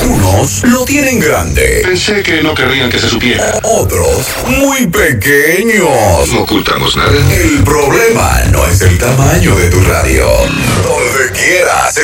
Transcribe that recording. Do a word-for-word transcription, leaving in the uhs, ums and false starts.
Unos lo tienen grande. Pensé que no querrían que se supiera. Otros muy pequeños. No ocultamos nada. El problema no es el tamaño de tu radio. Donde quiera se